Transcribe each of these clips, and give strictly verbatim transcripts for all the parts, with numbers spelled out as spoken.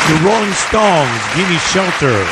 The Rolling Stones, Gimme Shelter.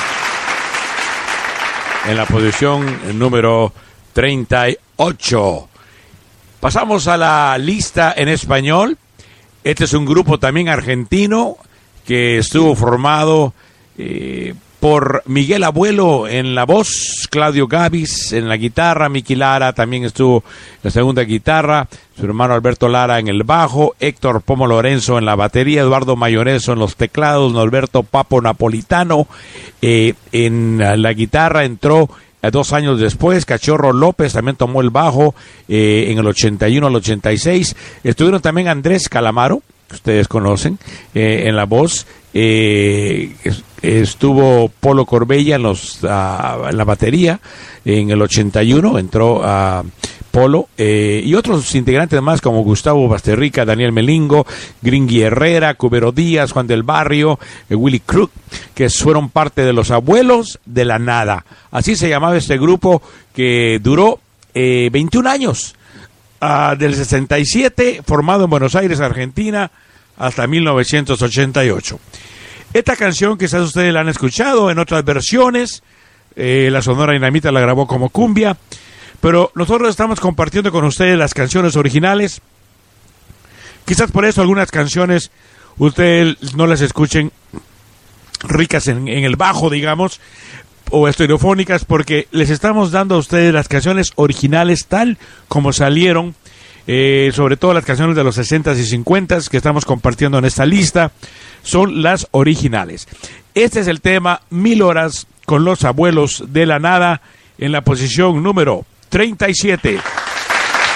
En la posición número treinta y ocho. Pasamos a la lista en español. Este es un grupo también argentino que estuvo formado eh, por Miguel Abuelo en la voz, Claudio Gavis en la guitarra, Miki Lara también estuvo en la segunda guitarra, su hermano Alberto Lara en el bajo, Héctor Pomo Lorenzo en la batería, Eduardo Mayoreso en los teclados, Norberto Papo Napolitano eh, en la guitarra. Entró eh, dos años después Cachorro López, también tomó el bajo eh, en el ochenta y uno al ochenta y seis. Estuvieron también Andrés Calamaro, que ustedes conocen, eh, en la voz. Eh, estuvo Polo Corbella en, los, uh, en la batería en el ochenta y uno, entró a uh, Polo, eh, y otros integrantes más como Gustavo Basterrica, Daniel Melingo, Gringui Herrera, Cubero Díaz, Juan del Barrio, eh, Willy Crook, que fueron parte de los Abuelos de la Nada. Así se llamaba este grupo que duró eh, veintiún años, uh, del sesenta y siete, formado en Buenos Aires, Argentina, hasta mil novecientos ochenta y ocho. Esta canción quizás ustedes la han escuchado en otras versiones, eh, la Sonora Dinamita la grabó como cumbia, pero nosotros estamos compartiendo con ustedes las canciones originales. Quizás por eso algunas canciones ustedes no las escuchen ricas en, en el bajo, digamos, o estereofónicas, porque les estamos dando a ustedes las canciones originales tal como salieron. Eh, sobre todo las canciones de los sesentas y cincuentas que estamos compartiendo en esta lista son las originales. Este es el tema Mil Horas con los Abuelos de la Nada en la posición número treinta y siete.